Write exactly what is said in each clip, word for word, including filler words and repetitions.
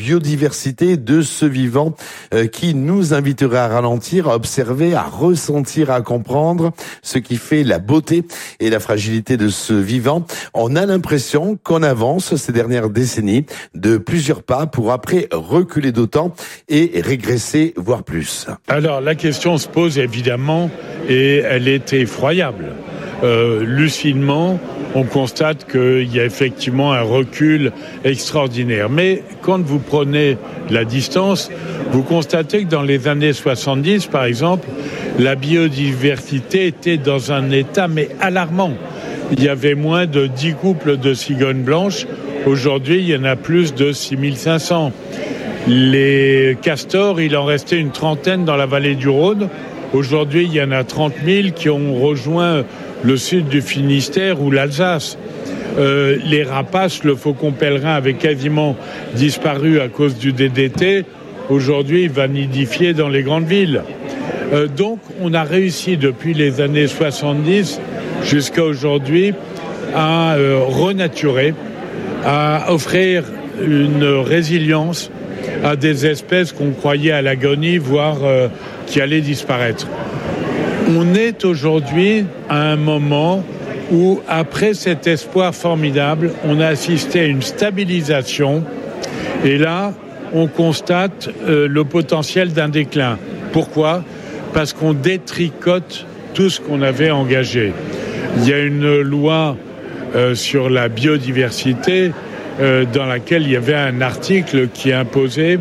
biodiversité de ce vivant euh, qui nous inviterait à ralentir, à observer, à ressentir, à comprendre ce qui fait la beauté et la fragilité de ce vivant. On a l'impression qu'on avance ces dernières décennies de plusieurs pas pour après reculer d'autant et régresser, voire plus. Alors la question se pose évidemment et elle est effroyable. Euh, lucidement, on constate qu'il y a effectivement un recul extraordinaire. Mais quand vous prenez la distance, vous constatez que dans les années soixante-dix, par exemple, la biodiversité était dans un état mais alarmant. Il y avait moins de dix couples de cigognes blanches. Aujourd'hui, il y en a plus de six mille cinq cents. Les castors, il en restait une trentaine dans la vallée du Rhône. Aujourd'hui, il y en a trente mille qui ont rejoint le sud du Finistère ou l'Alsace. Euh, les rapaces, le faucon pèlerin avait quasiment disparu à cause du D D T. Aujourd'hui, il va nidifier dans les grandes villes. Euh, donc, on a réussi depuis les années soixante-dix jusqu'à aujourd'hui à euh, renaturer, à offrir une résilience à des espèces qu'on croyait à l'agonie, voire euh, qui allaient disparaître. On est aujourd'hui à un moment où, après cet espoir formidable, on a assisté à une stabilisation et là, on constate euh, le potentiel d'un déclin. Pourquoi ? Parce qu'on détricote tout ce qu'on avait engagé. Il y a une loi euh, sur la biodiversité euh, dans laquelle il y avait un article qui imposait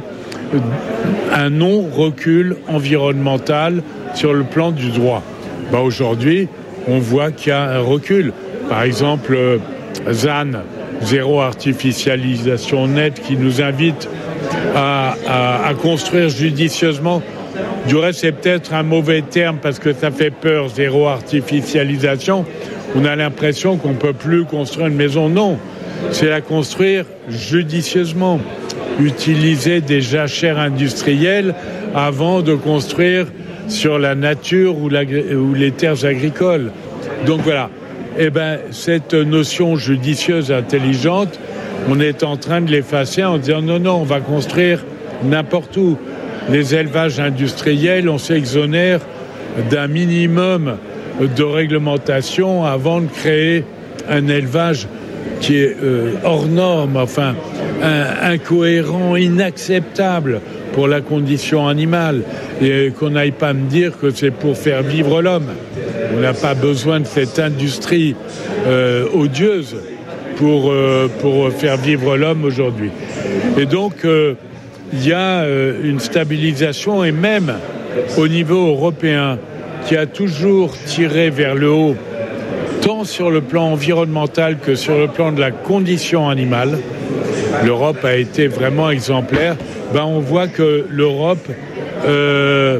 un non-recul environnemental sur le plan du droit. Ben aujourd'hui, on voit qu'il y a un recul. Par exemple, euh, Z A N, zéro artificialisation nette, qui nous invite à, à, à construire judicieusement. Du reste, c'est peut-être un mauvais terme parce que ça fait peur, zéro artificialisation. On a l'impression qu'on ne peut plus construire une maison. Non, c'est la construire judicieusement. Utiliser des jachères industrielles avant de construire sur la nature ou, la, ou les terres agricoles. Donc voilà, eh ben, cette notion judicieuse intelligente, on est en train de l'effacer en disant non, non, on va construire n'importe où. Les élevages industriels, on s'exonère d'un minimum de réglementation avant de créer un élevage qui est euh, hors norme, enfin un, incohérent, inacceptable pour la condition animale, et qu'on n'aille pas me dire que c'est pour faire vivre l'homme. On n'a pas besoin de cette industrie euh, odieuse pour, euh, pour faire vivre l'homme aujourd'hui. Et donc, euh, il y a euh, une stabilisation, et même au niveau européen, qui a toujours tiré vers le haut, tant sur le plan environnemental que sur le plan de la condition animale. L'Europe a été vraiment exemplaire. Ben, on voit que l'Europe euh,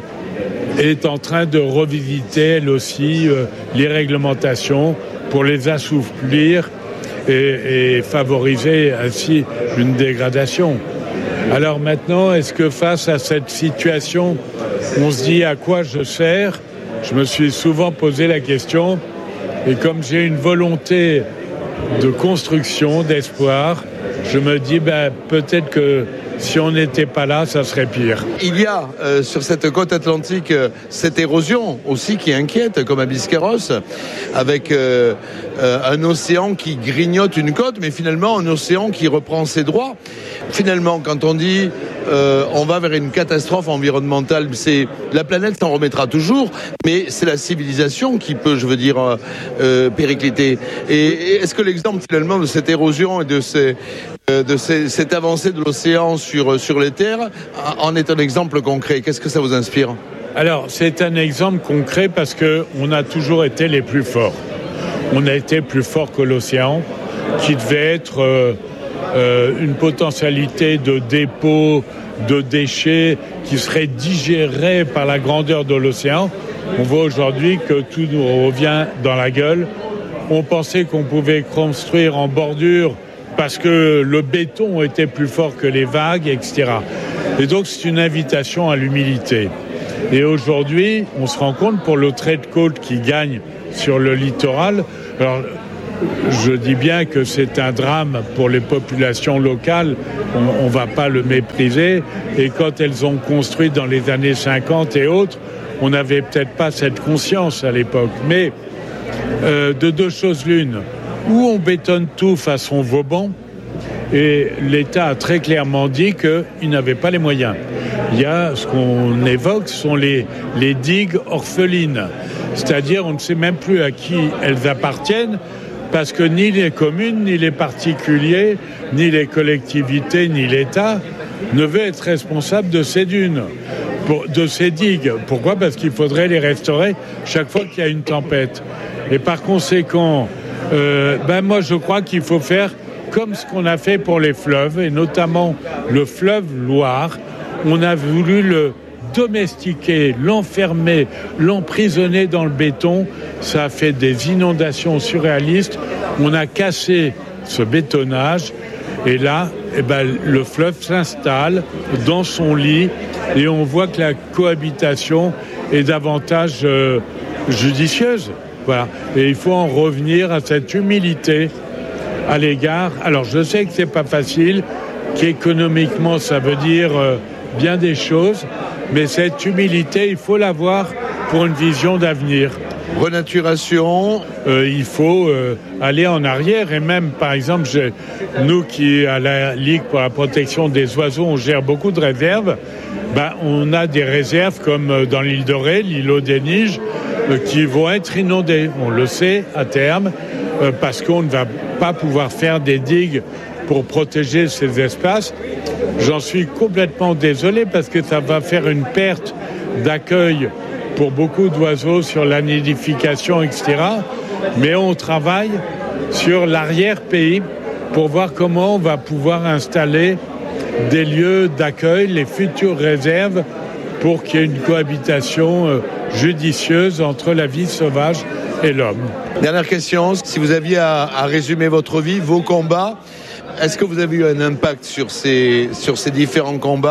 est en train de revisiter, elle aussi, euh, les réglementations pour les assouplir et, et favoriser ainsi une dégradation. Alors maintenant, est-ce que face à cette situation, on se dit à quoi je sers ? Je me suis souvent posé la question, et comme j'ai une volonté de construction, d'espoir, je me dis ben, peut-être que si on n'était pas là, ça serait pire. Il y a euh, sur cette côte atlantique euh, cette érosion aussi qui inquiète, comme à Biscarrosse, avec euh, euh, un océan qui grignote une côte, mais finalement un océan qui reprend ses droits. Finalement, quand on dit euh, on va vers une catastrophe environnementale, c'est la planète s'en remettra toujours, mais c'est la civilisation qui peut, je veux dire, euh, euh, péricliter. Et, et est-ce que l'exemple finalement de cette érosion et de, ces, euh, de ces, cette avancée de l'océan sur, sur les terres en est un exemple concret ? Qu'est-ce que ça vous inspire ? Alors, c'est un exemple concret parce qu'on a toujours été les plus forts. On a été plus fort que l'océan, qui devait être euh, euh, une potentialité de dépôt de déchets qui serait digérée par la grandeur de l'océan. On voit aujourd'hui que tout nous revient dans la gueule. On pensait qu'on pouvait construire en bordure parce que le béton était plus fort que les vagues, et cetera. Et donc, c'est une invitation à l'humilité. Et aujourd'hui, on se rend compte pour le trait de côte qui gagne sur le littoral. Alors, je dis bien que c'est un drame pour les populations locales, on ne va pas le mépriser, et quand elles ont construit dans les années cinquante et autres, on n'avait peut-être pas cette conscience à l'époque, mais euh, de deux choses l'une, ou on bétonne tout façon Vauban, et l'État a très clairement dit qu'il n'avait pas les moyens. Il y a ce qu'on évoque, ce sont les, les digues orphelines, c'est-à-dire on ne sait même plus à qui elles appartiennent, parce que ni les communes, ni les particuliers, ni les collectivités, ni l'État ne veulent être responsables de ces dunes, pour, de ces digues. Pourquoi ? Parce qu'il faudrait les restaurer chaque fois qu'il y a une tempête. Et par conséquent, euh, ben moi je crois qu'il faut faire comme ce qu'on a fait pour les fleuves, et notamment le fleuve Loire. On a voulu le domestiquer, l'enfermer, l'emprisonner dans le béton. Ça a fait des inondations surréalistes. On a cassé ce bétonnage et là, eh ben, le fleuve s'installe dans son lit et on voit que la cohabitation est davantage euh, judicieuse. Voilà. Et il faut en revenir à cette humilité à l'égard. Alors je sais que c'est pas facile, qu'économiquement ça veut dire euh, bien des choses, mais cette humilité, il faut l'avoir pour une vision d'avenir. Renaturation. Euh, il faut euh, aller en arrière et même, par exemple, je, nous qui, à la Ligue pour la protection des oiseaux, on gère beaucoup de réserves, ben, on a des réserves comme dans l'île de Ré, l'îlot des Niges, euh, qui vont être inondées. On le sait à terme, euh, parce qu'on ne va pas pouvoir faire des digues pour protéger ces espaces. J'en suis complètement désolé parce que ça va faire une perte d'accueil pour beaucoup d'oiseaux sur la nidification, et cetera. Mais on travaille sur l'arrière-pays pour voir comment on va pouvoir installer des lieux d'accueil, les futures réserves, pour qu'il y ait une cohabitation judicieuse entre la vie sauvage et l'homme. Dernière question, si vous aviez à, à résumer votre vie, vos combats, est-ce que vous avez eu un impact sur ces, sur ces différents combats ?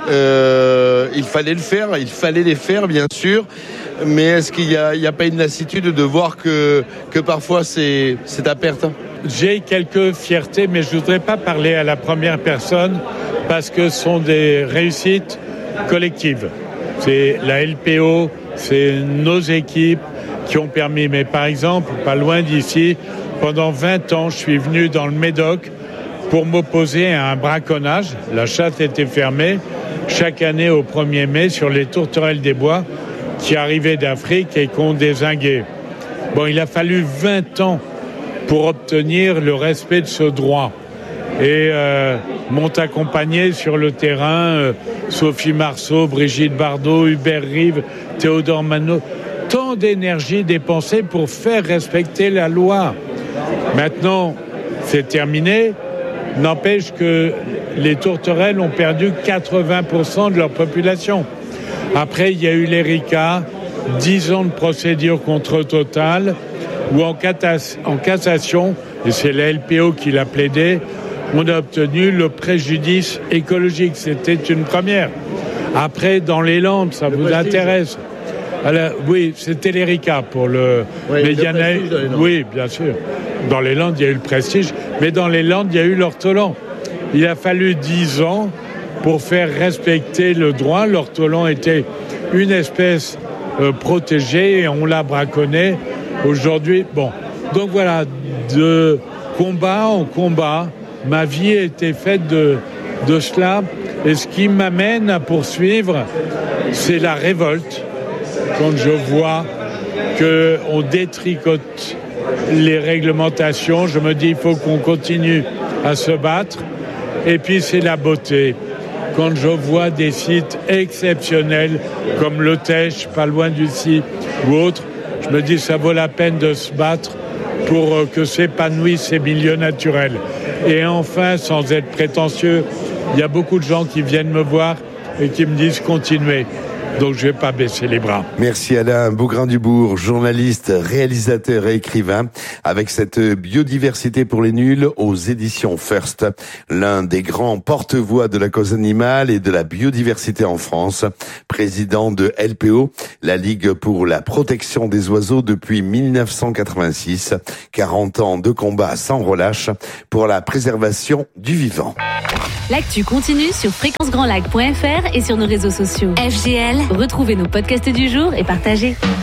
Euh, il fallait le faire, il fallait les faire bien sûr, mais est-ce qu'il n'y a, il y a pas une lassitude de voir que, que parfois c'est, c'est à perte ? J'ai quelques fiertés, mais je ne voudrais pas parler à la première personne parce que ce sont des réussites collectives. C'est la L P O, c'est nos équipes qui ont permis. Mais par exemple, pas loin d'ici, pendant vingt ans, je suis venu dans le Médoc pour m'opposer à un braconnage. La chasse était fermée chaque année au premier mai sur les tourterelles des bois qui arrivaient d'Afrique et qu'on dézinguait. Bon, il a fallu vingt ans pour obtenir le respect de ce droit. Et euh, m'ont accompagné sur le terrain euh, Sophie Marceau, Brigitte Bardot, Hubert Rive, Théodore Manot. Tant d'énergie dépensée pour faire respecter la loi. Maintenant, c'est terminé. N'empêche que les tourterelles ont perdu quatre-vingts pour cent de leur population. Après, il y a eu l'Erika, dix ans de procédure contre Total, où en, catas- en cassation, et c'est la L P O qui l'a plaidé, on a obtenu le préjudice écologique. C'était une première. Après, dans les Landes, ça le vous prestige. Intéresse ? Alors, oui, c'était l'Erika pour le... Oui, mais le il y en a eu... Oui, bien sûr. Dans les Landes, il y a eu le Prestige, mais dans les Landes, il y a eu l'ortolan. Il a fallu dix ans pour faire respecter le droit. L'ortolan était une espèce euh, protégée et on l'a braconné. Aujourd'hui, bon. Donc voilà, de combat en combat, ma vie a été faite de, de cela. Et ce qui m'amène à poursuivre, c'est la révolte. Quand je vois qu'on détricote les réglementations, je me dis il faut qu'on continue à se battre. Et puis c'est la beauté. Quand je vois des sites exceptionnels comme le Tèche, pas loin d'ici, ou autre, je me dis ça vaut la peine de se battre pour que s'épanouissent ces milieux naturels. Et enfin, sans être prétentieux, il y a beaucoup de gens qui viennent me voir et qui me disent continuez. Donc je vais pas baisser les bras. Merci Alain Bougrain-Dubourg, journaliste, réalisateur et écrivain, avec cette biodiversité pour les nuls aux éditions First, l'un des grands porte-voix de la cause animale et de la biodiversité en France, président de L P O, la Ligue pour la protection des oiseaux depuis mille neuf cent quatre-vingt-six, quarante ans de combat sans relâche pour la préservation du vivant. L'actu continue sur fréquence grand lac point f r et sur nos réseaux sociaux. F G L, retrouvez nos podcasts du jour et partagez.